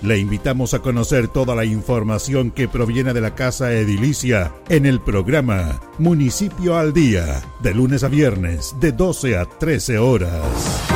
Le invitamos a conocer toda la información que proviene de la Casa Edilicia en el programa Municipio al Día, de lunes a viernes, de 12 a 13 horas.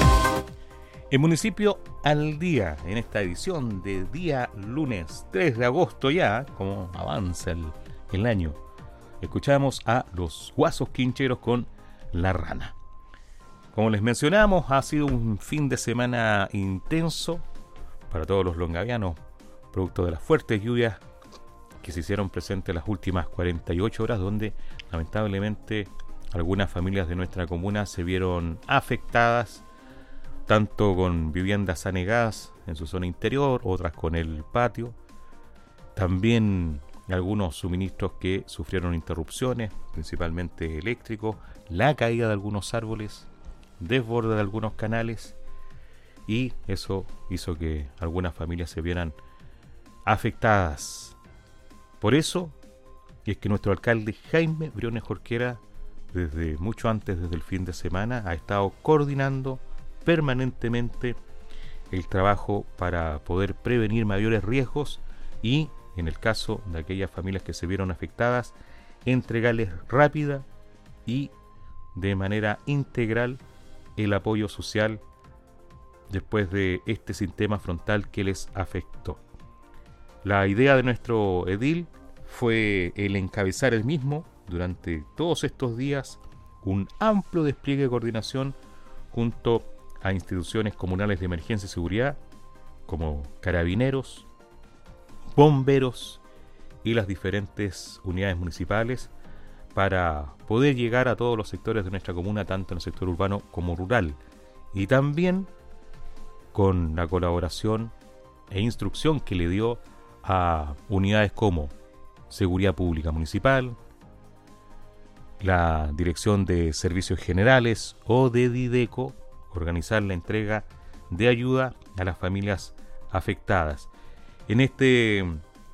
El Municipio al Día, en esta edición de día lunes 3 de agosto ya, como avanza el año, escuchamos a los Guasos Quincheros con La Rana. Como les mencionamos, ha sido un fin de semana intenso para todos los longavianos, producto de las fuertes lluvias que se hicieron presentes las últimas 48 horas, donde lamentablemente algunas familias de nuestra comuna se vieron afectadas, tanto con viviendas anegadas en su zona interior, otras con el patio, también algunos suministros que sufrieron interrupciones, principalmente eléctricos, la caída de algunos árboles, desborde de algunos canales, y eso hizo que algunas familias se vieran afectadas. Por eso, y es que nuestro alcalde Jaime Briones Jorquera, desde mucho antes, desde el fin de semana, ha estado coordinando permanentemente el trabajo para poder prevenir mayores riesgos y, en el caso de aquellas familias que se vieron afectadas, entregarles rápida y de manera integral el apoyo social después de este sistema frontal que les afectó. La idea de nuestro edil fue el encabezar el mismo durante todos estos días un amplio despliegue de coordinación junto a instituciones comunales de emergencia y seguridad como carabineros, bomberos y las diferentes unidades municipales para poder llegar a todos los sectores de nuestra comuna, tanto en el sector urbano como rural, y también con la colaboración e instrucción que le dio a unidades como Seguridad Pública Municipal, la Dirección de Servicios Generales o de Dideco, organizar la entrega de ayuda a las familias afectadas. En este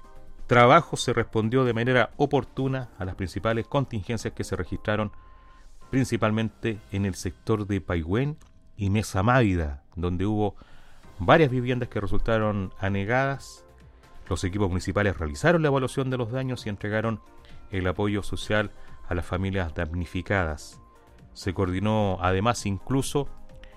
trabajo se respondió de manera oportuna a las principales contingencias que se registraron principalmente en el sector de Paihuén y Mesa Mávida, donde hubo varias viviendas que resultaron anegadas. Los equipos municipales realizaron la evaluación de los daños y entregaron el apoyo social a las familias damnificadas. Se coordinó además incluso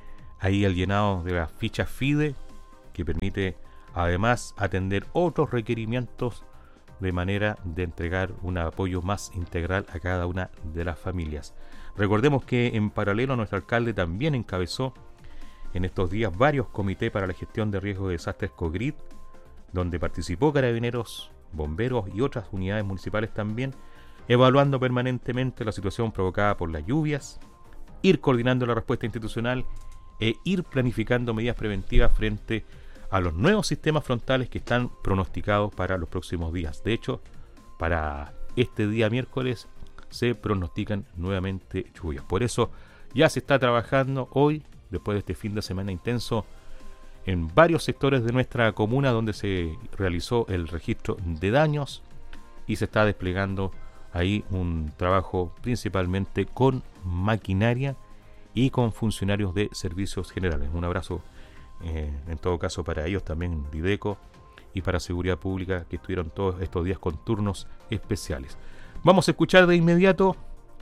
ahí el llenado de las fichas FIDE, que permite además atender otros requerimientos de manera de entregar un apoyo más integral a cada una de las familias. Recordemos que en paralelo nuestro alcalde también encabezó en estos días varios comités para la gestión de riesgos de desastres COGRID, donde participó carabineros, bomberos y otras unidades municipales también, evaluando permanentemente la situación provocada por las lluvias, ir coordinando la respuesta institucional e ir planificando medidas preventivas frente a los nuevos sistemas frontales que están pronosticados para los próximos días. De hecho, para este día miércoles se pronostican nuevamente lluvias. Por eso ya se está trabajando hoy, después de este fin de semana intenso, en varios sectores de nuestra comuna donde se realizó el registro de daños y se está desplegando ahí un trabajo principalmente con maquinaria y con funcionarios de servicios generales. Un abrazo en todo caso para ellos, también Dideco y para Seguridad Pública, que estuvieron todos estos días con turnos especiales. Vamos a escuchar de inmediato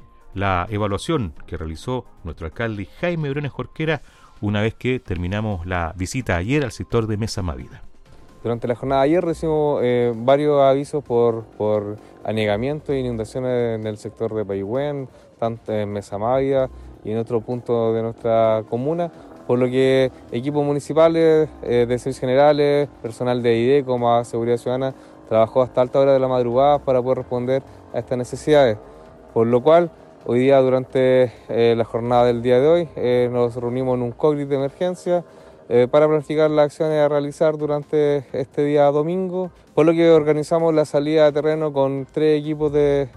la evaluación que realizó nuestro alcalde Jaime Briones Jorquera una vez que terminamos la visita ayer al sector de Mesa Mávida. Durante la jornada de ayer recibimos varios avisos por anegamiento e inundaciones en el sector de Paihuén, tanto en Mesa Mávida y en otros puntos de nuestra comuna, por lo que equipos municipales de servicios generales, personal de IDECO más Seguridad Ciudadana, trabajó hasta alta hora de la madrugada para poder responder a estas necesidades, por lo cual hoy día durante la jornada del día de hoy nos reunimos en un COGRID de emergencia para planificar las acciones a realizar durante este día domingo, por lo que organizamos la salida de terreno con 3 equipos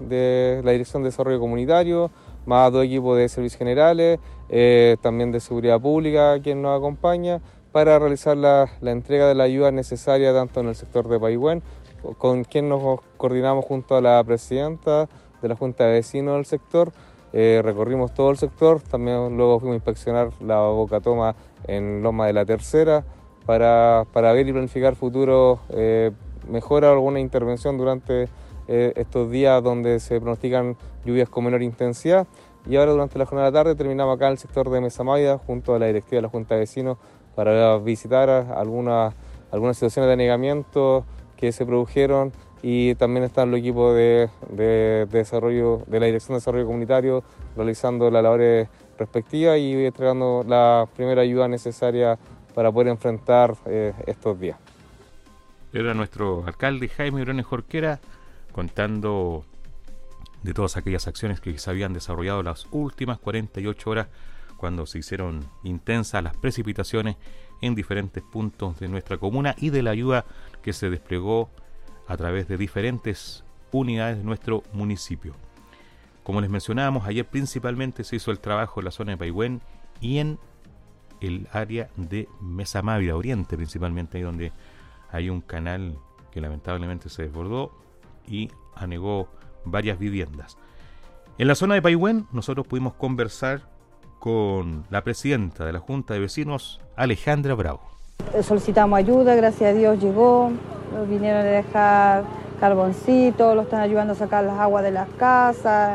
de la Dirección de Desarrollo Comunitario, más 2 equipos de servicios generales, también de seguridad pública, quien nos acompaña, para realizar la entrega de la ayuda necesaria tanto en el sector de Paihuén, con quien nos coordinamos junto a la presidenta de la Junta de Vecinos del sector. Recorrimos todo el sector, también luego fuimos a inspeccionar la boca toma en Loma de la Tercera, para ver y planificar futuros mejora o alguna intervención durante estos días donde se pronostican lluvias con menor intensidad. Y ahora durante la jornada de la tarde terminamos acá en el sector de Mesa Mávida junto a la directiva de la Junta de Vecinos para visitar algunas situaciones de anegamiento que se produjeron, y también están los equipos de desarrollo de la Dirección de Desarrollo Comunitario realizando las labores respectivas y entregando la primera ayuda necesaria para poder enfrentar estos días. Era nuestro alcalde Jaime Briones Jorquera contando de todas aquellas acciones que se habían desarrollado las últimas 48 horas cuando se hicieron intensas las precipitaciones en diferentes puntos de nuestra comuna y de la ayuda que se desplegó a través de diferentes unidades de nuestro municipio. Como les mencionábamos, ayer principalmente se hizo el trabajo en la zona de Paihuén y en el área de Mesa Mávida Oriente, principalmente ahí donde hay un canal que lamentablemente se desbordó y anegó varias viviendas. En la zona de Paihuén nosotros pudimos conversar con la presidenta de la Junta de Vecinos, Alejandra Bravo. Solicitamos ayuda, gracias a Dios llegó, nos vinieron a dejar carboncito, lo están ayudando a sacar las aguas de las casas,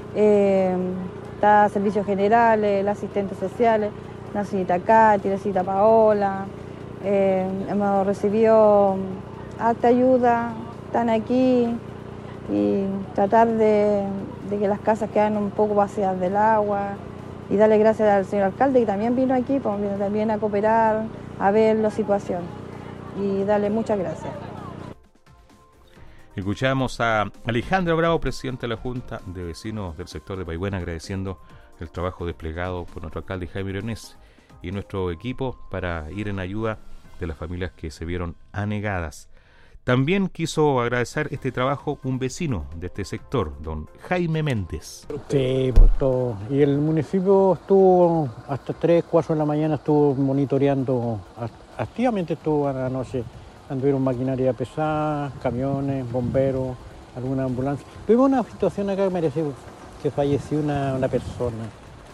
está servicios generales, las asistentes sociales, la señorita Katy, la señorita Paola, hemos recibido harta ayuda, están aquí y tratar de que las casas quedan un poco vacías del agua y darle gracias al señor alcalde que también vino aquí, pues, vino también a cooperar, a ver la situación y darle muchas gracias. Escuchamos a Alejandra Bravo, presidenta de la Junta de Vecinos del sector de Paihuén, agradeciendo el trabajo desplegado por nuestro alcalde Jaime Briones y nuestro equipo para ir en ayuda de las familias que se vieron anegadas. También quiso agradecer este trabajo un vecino de este sector, don Jaime Méndez. Sí, pues todo. Y el municipio estuvo hasta 3, 4 de la mañana, estuvo monitoreando, activamente estuvo a la noche. Anduvieron maquinaria pesada, camiones, bomberos, alguna ambulancia. Tuvimos una situación acá que falleció una persona.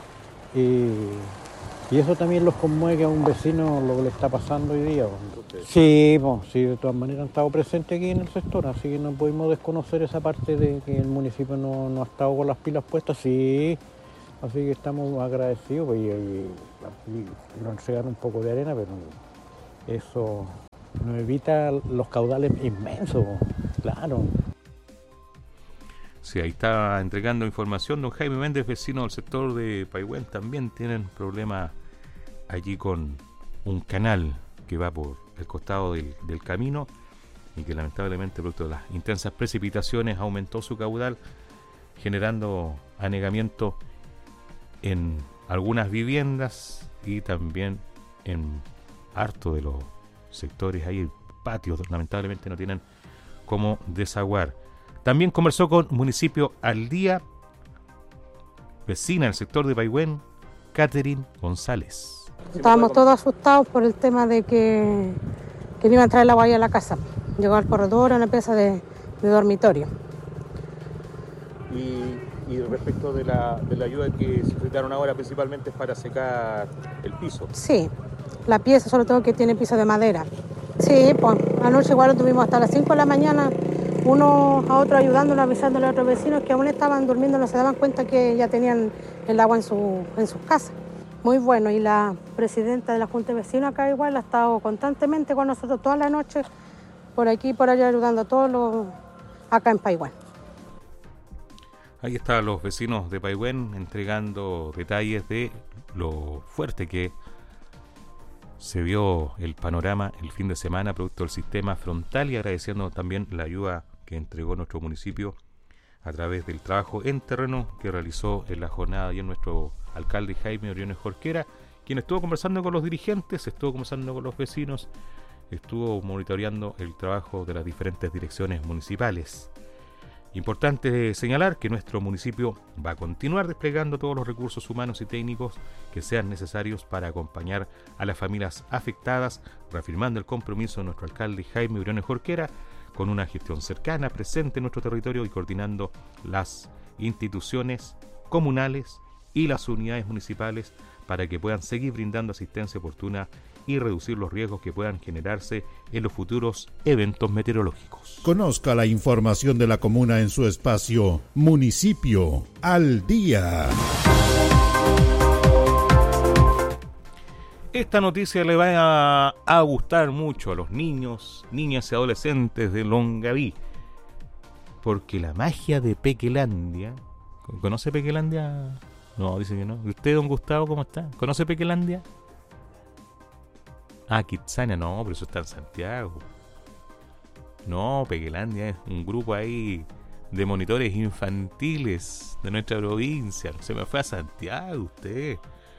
Y eso también los conmueve a un vecino lo que le está pasando hoy día. Sí, pues, sí, de todas maneras han estado presentes aquí en el sector, así que no pudimos desconocer esa parte de que el municipio no ha estado con las pilas puestas, sí. Así que estamos agradecidos pues, y nos entregaron un poco de arena, pero eso nos evita los caudales inmensos, claro. Sí, ahí está entregando información don Jaime Méndez, vecino del sector de Paihuén. También tienen problemas allí con un canal que va por el costado del camino y que lamentablemente producto de las intensas precipitaciones aumentó su caudal, generando anegamiento en algunas viviendas y también en harto de los sectores ahí, patios lamentablemente no tienen cómo desaguar. También conversó con Municipio al Día, vecina del sector de Paihuén, Catherine González. Estábamos todos asustados por el tema de que no iba a entrar el agua ahí a la casa. Llegó al corredor a una pieza de dormitorio. Y respecto de la ayuda que solicitaron ahora, principalmente es para secar el piso. Sí, la pieza sobre todo que tiene piso de madera. Sí, pues anoche igual lo tuvimos hasta las 5 de la mañana, uno a otro ayudándonos, avisándole a otros vecinos que aún estaban durmiendo, no se daban cuenta que ya tenían el agua en sus casas. Muy bueno, y la presidenta de la Junta de Vecinos acá igual ha estado constantemente con nosotros toda la noche, por aquí y por allá ayudando a todos los acá en Paihuén. Ahí están los vecinos de Paihuén entregando detalles de lo fuerte que se vio el panorama el fin de semana producto del sistema frontal y agradeciendo también la ayuda que entregó nuestro municipio a través del trabajo en terreno que realizó en la jornada y en nuestro alcalde Jaime Briones Jorquera, quien estuvo conversando con los dirigentes, estuvo conversando con los vecinos, estuvo monitoreando el trabajo de las diferentes direcciones municipales. Importante señalar que nuestro municipio va a continuar desplegando todos los recursos humanos y técnicos que sean necesarios para acompañar a las familias afectadas, reafirmando el compromiso de nuestro alcalde Jaime Briones Jorquera con una gestión cercana, presente en nuestro territorio y coordinando las instituciones comunales y las unidades municipales para que puedan seguir brindando asistencia oportuna y reducir los riesgos que puedan generarse en los futuros eventos meteorológicos. Conozca la información de la comuna en su espacio Municipio al Día. Esta noticia le va a gustar mucho a los niños, niñas y adolescentes de Longaví, porque la magia de Pequelandia... ¿Conoce Pequelandia? No, dice que no. ¿Y usted, don Gustavo, cómo está? ¿Conoce Pequelandia? Ah, Kitsania, no, pero eso está en Santiago. No, Pequelandia es un grupo ahí de monitores infantiles de nuestra provincia. Se me fue a Santiago usted.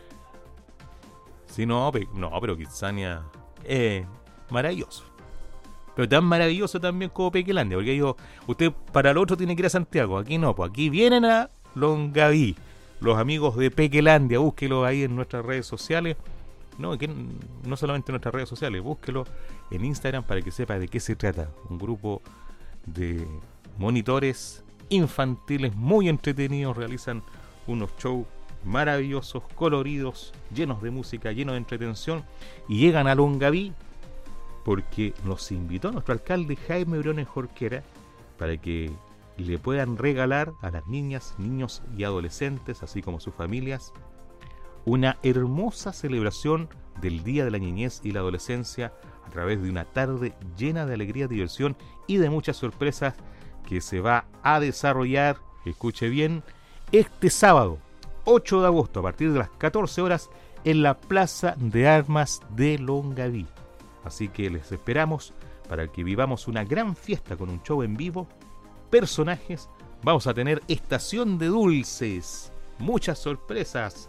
Sí, no, pero Kitsania es maravilloso. Pero tan maravilloso también como Pequelandia, porque digo, usted para el otro tiene que ir a Santiago. Aquí no, pues aquí vienen a Longaví. Los amigos de Pequelandia, búsquelo ahí en nuestras redes sociales. No solamente en nuestras redes sociales, búsquelo en Instagram para que sepa de qué se trata. Un grupo de monitores infantiles muy entretenidos, realizan unos shows maravillosos, coloridos, llenos de música, llenos de entretención, y llegan a Longaví porque nos invitó nuestro alcalde Jaime Briones Jorquera para que le puedan regalar a las niñas, niños y adolescentes, así como sus familias, una hermosa celebración del Día de la Niñez y la Adolescencia a través de una tarde llena de alegría, diversión y de muchas sorpresas que se va a desarrollar, escuche bien, este sábado 8 de agosto a partir de las 14 horas en la Plaza de Armas de Longaví. Así que les esperamos para que vivamos una gran fiesta con un show en vivo, personajes, vamos a tener estación de dulces, muchas sorpresas.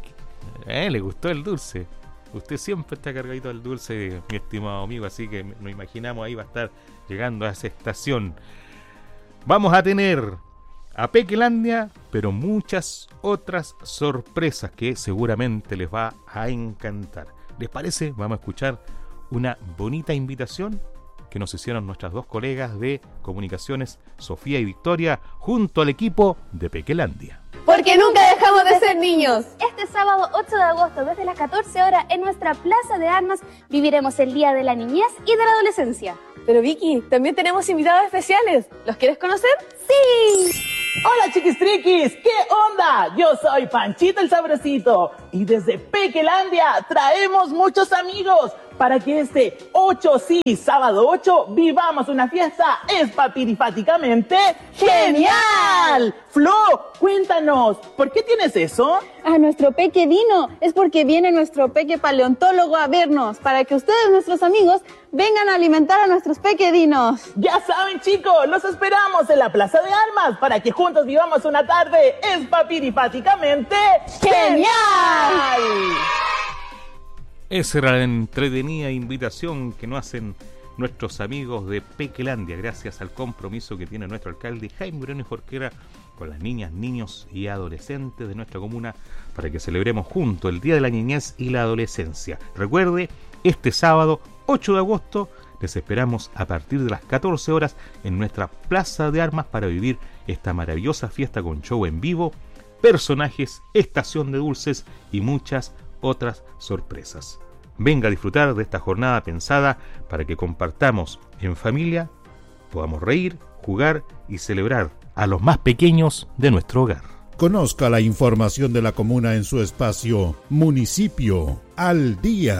¿Le gustó el dulce? Usted siempre está cargadito del dulce, mi estimado amigo, así que nos imaginamos ahí va a estar llegando a esa estación. Vamos a tener a Pequelandia, pero muchas otras sorpresas que seguramente les va a encantar. ¿Les parece? Vamos a escuchar una bonita invitación que nos hicieron nuestras dos colegas de comunicaciones, Sofía y Victoria, junto al equipo de Pequelandia. Porque nunca dejamos de ser niños. Este sábado 8 de agosto, desde las 14 horas, en nuestra Plaza de Armas, viviremos el Día de la Niñez y de la Adolescencia. Pero Vicky, también tenemos invitados especiales. ¿Los quieres conocer? ¡Sí! Hola chiquistriquis, ¿qué onda? Yo soy Panchito el Sabrosito y desde Pequelandia traemos muchos amigos para que este 8, sábado 8, vivamos una fiesta espapirifáticamente genial. Flo, cuéntanos, ¿por qué tienes eso? A nuestro Peque Dino, es porque viene nuestro Peque Paleontólogo a vernos, para que ustedes, nuestros amigos, vengan a alimentar a nuestros pequedinos. Ya saben, chicos, los esperamos en la Plaza de Armas para que juntos vivamos una tarde espapirifáticamente genial. Esa era la entretenida invitación que nos hacen nuestros amigos de Pequelandia, gracias al compromiso que tiene nuestro alcalde Jaime Briones Jorquera con las niñas, niños y adolescentes de nuestra comuna para que celebremos juntos el Día de la Niñez y la Adolescencia. Recuerde, este sábado 8 de agosto les esperamos a partir de las 14 horas en nuestra Plaza de Armas para vivir esta maravillosa fiesta con show en vivo, personajes, estación de dulces y muchas otras sorpresas. Venga a disfrutar de esta jornada pensada para que compartamos en familia, podamos reír, jugar y celebrar a los más pequeños de nuestro hogar. Conozca la información de la comuna en su espacio Municipio al Día.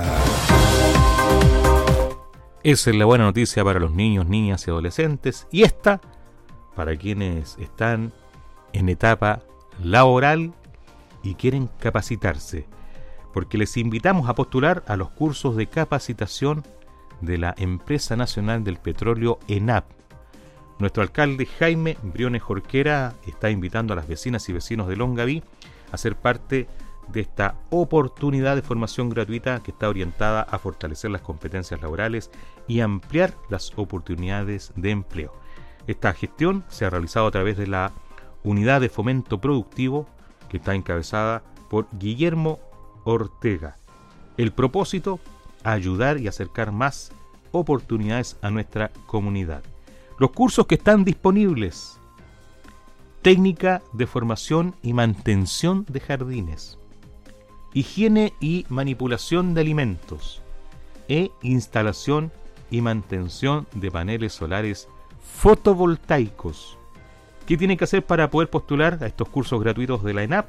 Esa es la buena noticia para los niños, niñas y adolescentes, y esta para quienes están en etapa laboral y quieren capacitarse, porque les invitamos a postular a los cursos de capacitación de la Empresa Nacional del Petróleo, ENAP. Nuestro alcalde Jaime Briones Jorquera está invitando a las vecinas y vecinos de Longaví a ser parte de esta oportunidad de formación gratuita que está orientada a fortalecer las competencias laborales y ampliar las oportunidades de empleo. Esta gestión se ha realizado a través de la Unidad de Fomento Productivo que está encabezada por Guillermo Ortega. El propósito, ayudar y acercar más oportunidades a nuestra comunidad. Los cursos que están disponibles: técnica de formación y mantención de jardines, higiene y manipulación de alimentos, e instalación y mantención de paneles solares fotovoltaicos. ¿Qué tiene que hacer para poder postular a estos cursos gratuitos de la ENAP?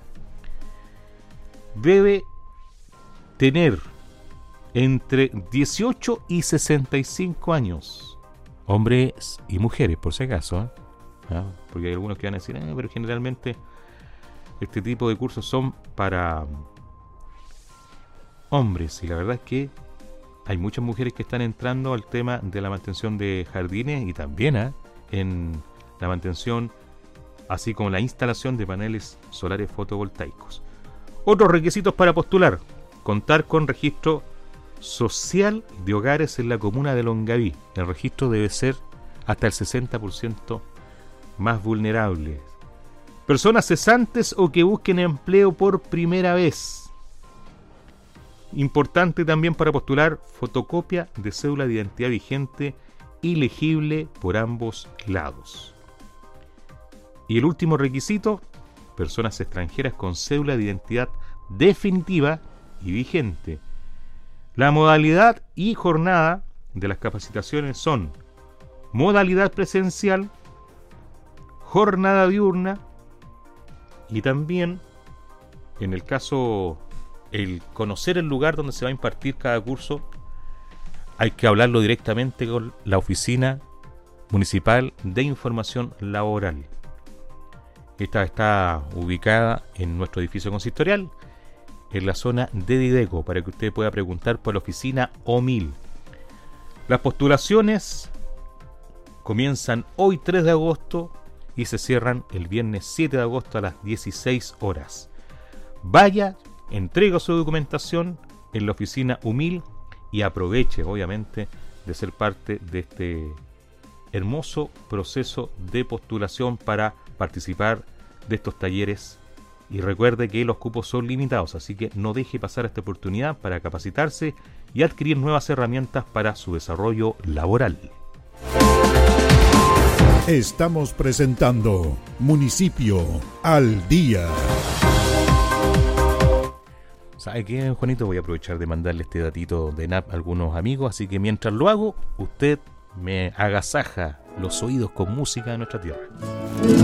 Debe tener entre 18 y 65 años, hombres y mujeres, por si acaso, porque hay algunos que van a decir, pero generalmente este tipo de cursos son para hombres, y la verdad es que hay muchas mujeres que están entrando al tema de la mantención de jardines y también en la mantención, así como la instalación de paneles solares fotovoltaicos. Otros requisitos para postular: contar con registro social de hogares en la comuna de Longaví. El registro debe ser hasta el 60% más vulnerable. Personas cesantes o que busquen empleo por primera vez. Importante también para postular: fotocopia de cédula de identidad vigente y legible por ambos lados. Y el último requisito: personas extranjeras con cédula de identidad definitiva y vigente. La modalidad y jornada de las capacitaciones son modalidad presencial, jornada diurna, y también, en el caso, el conocer el lugar donde se va a impartir cada curso, hay que hablarlo directamente con la Oficina Municipal de Información Laboral. Esta está ubicada en nuestro edificio consistorial, en la zona de Dideco, para que usted pueda preguntar por la oficina O1000. Las postulaciones comienzan hoy 3 de agosto y se cierran el viernes 7 de agosto a las 16 horas. Vaya, entrega su documentación en la oficina O1000 y aproveche, obviamente, de ser parte de este hermoso proceso de postulación para participar de estos talleres. Y recuerde que los cupos son limitados, así que no deje pasar esta oportunidad para capacitarse y adquirir nuevas herramientas para su desarrollo laboral. Estamos presentando Municipio al Día. ¿Sabe qué, Juanito? Voy a aprovechar de mandarle este datito de NAP a algunos amigos, así que mientras lo hago, usted me agasaja los oídos con música de nuestra tierra.